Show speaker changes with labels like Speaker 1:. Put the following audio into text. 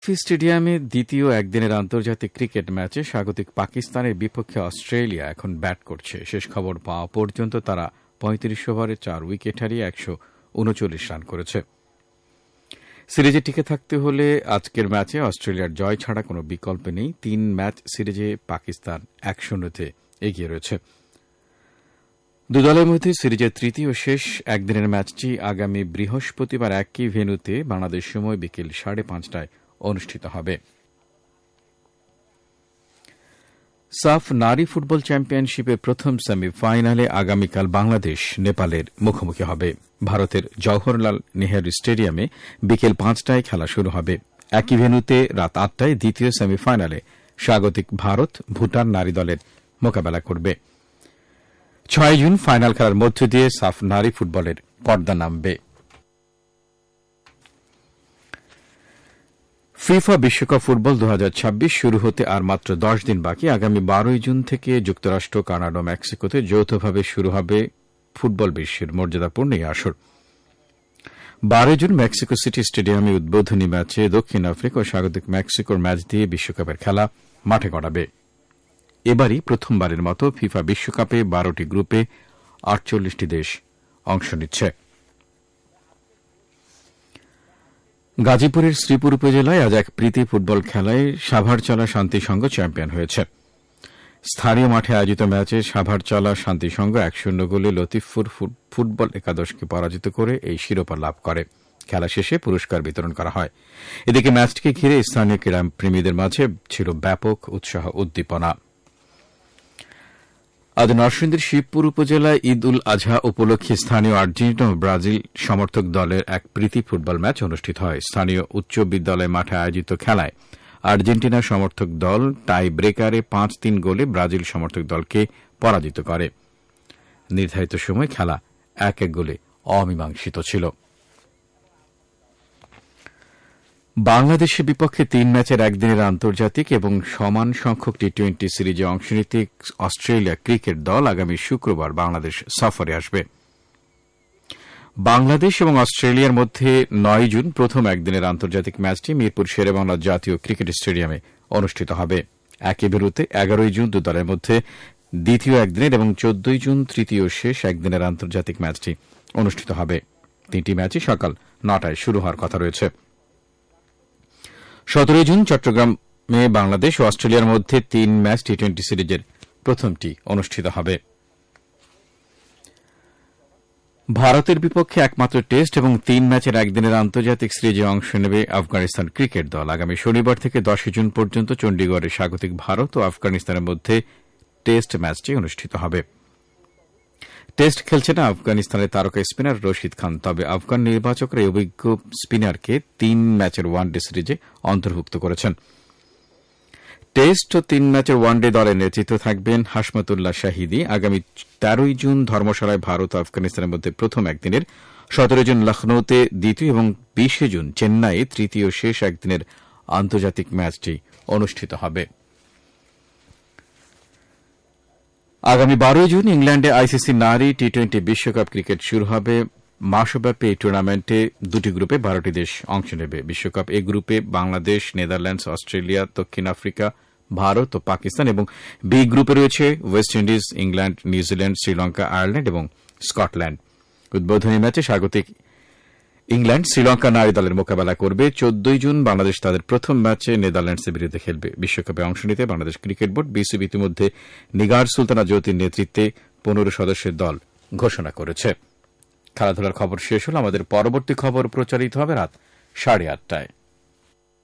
Speaker 1: SP স্টেডিয়ামে দ্বিতীয় একদিনের আন্তর্জাতিক ক্রিকেট ম্যাচে স্বাগতিক পাকিস্তানের বিপক্ষে অস্ট্রেলিয়া এখন ব্যাট করছে। শেষ খবর পাওয়া পর্যন্ত তারা ৩৫ ওভারে ৪ উইকেট হারিয়ে ১৩৯ রান করেছে। সিরিজে টিকে থাকতে হলে আজকের ম্যাচে অস্ট্রেলিয়ার জয় ছাড়া কোনো বিকল্প নেই। ৩ ম্যাচ সিরিজে পাকিস্তান ১-০ এগিয়ে রয়েছে। দুদলের মধ্যে সিরিজের তৃতীয় শেষ একদিনের ম্যাচটি আগামী বৃহস্পতিবার একই ভেন্যুতে বাংলাদেশ সময় বিকেল ৫:৩০টায় অনুষ্ঠিত হবে। সাফ নারী ফুটবল চ্যাম্পিয়নশিপের প্রথম সেমিফাইনালে আগামীকাল বাংলাদেশ নেপালের মুখোমুখি হবে। ভারতের জওহরলাল নেহরু স্টেডিয়ামে বিকেল ৫টায় খেলা শুরু হবে। একই ভেন্যুতে রাত ৮টায় দ্বিতীয় সেমিফাইনালে স্বাগতিক ভারত ভুটান নারী দলের মোকাবেলা করবে। ৬ জুন ফাইনাল খেলার মধ্য দিয়ে সাফ নারী ফুটবলের পর্দা নামবে। ফিফা বিশ্বকাপ ফুটবল ২০২৬ শুরু হতে আর মাত্র ১০ দিন বাকি। আগামী ১২ জুন থেকে যুক্তরাষ্ট্র, কানাডা ও মেক্সিকোতে যৌথভাবে শুরু হবে ফুটবল বিশ্বের মর্যাদাপূর্ণ এই আসর। ১২ জুন মেক্সিকো সিটি স্টেডিয়ামে উদ্বোধনী ম্যাচে দক্ষিণ আফ্রিকা ও স্বাগতিক মেক্সিকোর ম্যাচ দিয়ে বিশ্বকাপের খেলা মাঠে গড়াবে। এবারই প্রথমবারের মতো ফিফা বিশ্বকাপে ১২টি গ্রুপে ৪৮টি দেশ অংশ নিচ্ছে। গাজীপুরের শ্রীপুর উপজেলায় আজ এক প্রীতি ফুটবল খেলায় সাভারচলা শান্তি সংঘ চ্যাম্পিয়ন হয়েছে। স্থানীয় মাঠে আয়োজিত ম্যাচে সাভারচলা শান্তি সংঘ ১-০ গোলে লতিফপুর ফুটবল একাদশকে পরাজিত করে এই শিরোপা লাভ করে। খেলা শেষে পুরস্কার বিতরণ করা হয়। এদিকে ম্যাচটিকে ঘিরে স্থানীয় ক্রীড়া প্রেমীদের মাঝে ছিল ব্যাপক উৎসাহ উদ্দীপনা। আজ নরসিংদীর শিবপুর উপজেলায় ঈদ উল আজহা উপলক্ষে স্থানীয় আর্জেন্টিনা ও ব্রাজিল সমর্থক দলের এক প্রীতি ফুটবল ম্যাচ অনুষ্ঠিত হয়। স্থানীয় উচ্চ বিদ্যালয় মাঠে আয়োজিত খেলায় আর্জেন্টিনা সমর্থক দল টাই ব্রেকারে ৫-৩ গোলে ব্রাজিল সমর্থক দলকে পরাজিত করে। নির্ধারিত সময় খেলা ১-১ গোলে অমীমাংসিত ছিল। বাংলাদেশের বিপক্ষে ৩ ম্যাচের একদিনের আন্তর্জাতিক এবং সমান সংখ্যক টি-২০ সিরিজে অংশ নিতে অস্ট্রেলিয়া ক্রিকেট দল আগামী শুক্রবার বাংলাদেশ সফরে আসবে। বাংলাদেশ এবং অস্ট্রেলিয়ার মধ্যে ৯ জুন প্রথম একদিনের আন্তর্জাতিক ম্যাচটি মিরপুর শেরেবাংলা জাতীয় ক্রিকেট স্টেডিয়ামে অনুষ্ঠিত হবে। একই ভেন্যুতে ১১ জুন দু দলের মধ্যে দ্বিতীয় একদিনের এবং ১৪ জুন তৃতীয় শেষ একদিনের আন্তর্জাতিক ম্যাচটি অনুষ্ঠিত হবে। ৩টি ম্যাচই সকাল ৯টায় শুরু হওয়ার কথা রয়েছে। ১৭ জুন চট্টগ্রামে বাংলাদেশ ও অস্ট্রেলিয়ার মধ্যে ৩ ম্যাচ টি-২০ সিরিজের প্রথমটি অনুষ্ঠিত হবে। ভারতের বিপক্ষে একমাত্র টেস্ট এবং ৩ ম্যাচের একদিনের আন্তর্জাতিক সিরিজে অংশ নেবে আফগানিস্তান ক্রিকেট দল। আগামী শনিবার থেকে ১০ জুন পর্যন্ত চণ্ডীগড়ে স্বাগতিক ভারত ও আফগানিস্তানের মধ্যে টেস্ট ম্যাচটি অনুষ্ঠিত হবে। টেস্ট খেলছে না আফগানিস্তানের তারকা স্পিনার রশিদ খান। তবে আফগান নির্বাচকরা এই অভিজ্ঞ স্পিনারকে ৩ ম্যাচের ওয়ানডে সিরিজে অন্তর্ভুক্ত করেছেন। টেস্ট ও ৩ ম্যাচের ওয়ানডে দলের নেতৃত্বে থাকবেন হাশমাতুল্লাহ শাহিদি। আগামী ১৩ জুন ধর্মশালায় ভারত ও আফগানিস্তানের মধ্যে প্রথম একদিনের, ১৭ জুন লখনৌতে দ্বিতীয় এবং ২০ জুন চেন্নাইয়ে তৃতীয় শেষ একদিনের আন্তর্জাতিক ম্যাচটি অনুষ্ঠিত হবে। আগামী ১২ জুন ইংল্যান্ডে আইসিসি নারী টি-২০ বিশ্বকাপ ক্রিকেট শুরু হবে। মাসব্যাপী এই টুর্নামেন্টে ২টি গ্রুপে ১২টি দেশ অংশ নেবে। বিশ্বকাপ এ গ্রুপে বাংলাদেশ, নেদারল্যান্ডস, অস্ট্রেলিয়া, দক্ষিণ আফ্রিকা, ভারত ও পাকিস্তান এবং বি গ্রুপে রয়েছে West Indies, England, New Zealand, Sri Lanka, Ireland এবং স্কটল্যান্ড। উদ্বোধনী ম্যাচে স্বাগতিক ইংল্যান্ড শ্রীলঙ্কা নারী দলের মোকাবেলা করবে। ১৪ জুন বাংলাদেশ তাদের প্রথম ম্যাচে নেদারল্যান্ডসের বিরুদ্ধে খেলবে। বিশ্বকাপে অংশ নিতে বাংলাদেশ ক্রিকেট বোর্ড বিসিবি ইতিমধ্যে নিগার সুলতানা জ্যোতির নেতৃত্বে ১৫ সদস্যের দল ঘোষণা করেছে। খেলাধুলার খবর শেষ হল। আমাদের পরবর্তী খবর প্রচারিত হবে রাত ৮:৩০টায়।